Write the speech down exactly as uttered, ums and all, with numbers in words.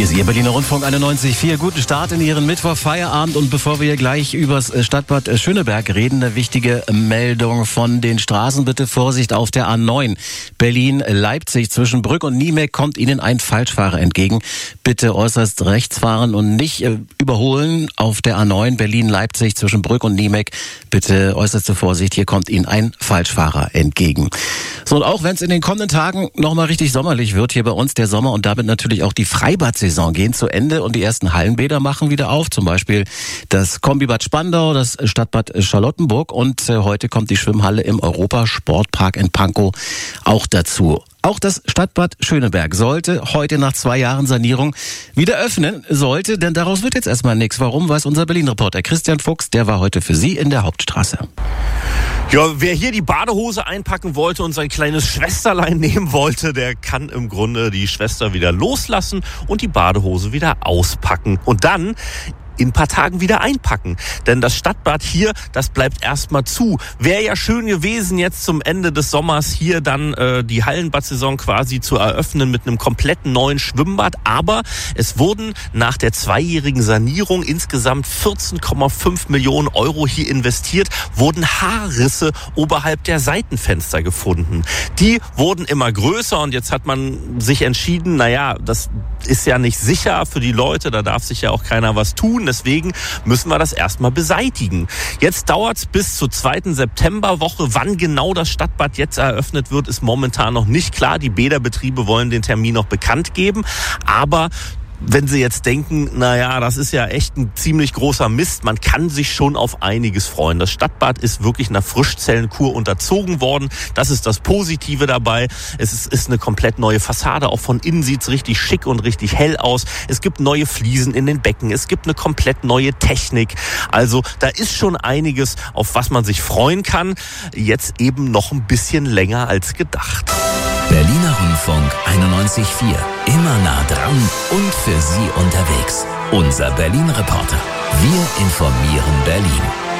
Hier ist Ihr Berliner Rundfunk einundneunzig Komma vier. Guten Start in Ihren Mittwoch-Feierabend. Und bevor wir gleich übers Stadtbad Schöneberg reden, eine wichtige Meldung von den Straßen. Bitte Vorsicht auf der A neun. Berlin-Leipzig zwischen Brück und Niemek kommt Ihnen ein Falschfahrer entgegen. Bitte äußerst rechts fahren und nicht äh, überholen auf der A neun. Berlin-Leipzig zwischen Brück und Niemek. Bitte äußerste Vorsicht, hier kommt Ihnen ein Falschfahrer entgegen. So, und auch wenn es in den kommenden Tagen nochmal richtig sommerlich wird, hier bei uns der Sommer und damit natürlich auch die Freibad-Saison gehen zu Ende und die ersten Hallenbäder machen wieder auf. Zum Beispiel das Kombibad Spandau, das Stadtbad Charlottenburg und äh, heute kommt die Schwimmhalle im Europa-Sportpark in Pankow auch dazu. Auch das Stadtbad Schöneberg sollte heute nach zwei Jahren Sanierung wieder öffnen, sollte, denn daraus wird jetzt erstmal nichts. Warum, weiß unser Berlin-Reporter Christian Fuchs, der war heute für Sie in der Hauptstraße. Ja, wer hier die Badehose einpacken wollte und sein kleines Schwesterlein nehmen wollte, der kann im Grunde die Schwester wieder loslassen und die Badehose wieder auspacken. Und dann in ein paar Tagen wieder einpacken. Denn das Stadtbad hier, das bleibt erstmal zu. Wäre ja schön gewesen, jetzt zum Ende des Sommers hier dann äh, die Hallenbad-Saison quasi zu eröffnen mit einem kompletten neuen Schwimmbad. Aber es wurden nach der zweijährigen Sanierung insgesamt vierzehn Komma fünf Millionen Euro hier investiert, wurden Haarrisse oberhalb der Seitenfenster gefunden. Die wurden immer größer und jetzt hat man sich entschieden, naja, das ist ja nicht sicher für die Leute, da darf sich ja auch keiner was tun. Deswegen müssen wir das erstmal beseitigen. Jetzt dauert es bis zur zweiten Septemberwoche. Wann genau das Stadtbad jetzt eröffnet wird, ist momentan noch nicht klar. Die Bäderbetriebe wollen den Termin noch bekannt geben. Aber wenn Sie jetzt denken, naja, das ist ja echt ein ziemlich großer Mist, man kann sich schon auf einiges freuen. Das Stadtbad ist wirklich einer Frischzellenkur unterzogen worden. Das ist das Positive dabei. Es ist, ist eine komplett neue Fassade. Auch von innen sieht's richtig schick und richtig hell aus. Es gibt neue Fliesen in den Becken. Es gibt eine komplett neue Technik. Also da ist schon einiges, auf was man sich freuen kann. Jetzt eben noch ein bisschen länger als gedacht. Berliner Rundfunk einundneunzig Komma vier. Immer nah dran und für Sie unterwegs. Unser Berlin-Reporter. Wir informieren Berlin.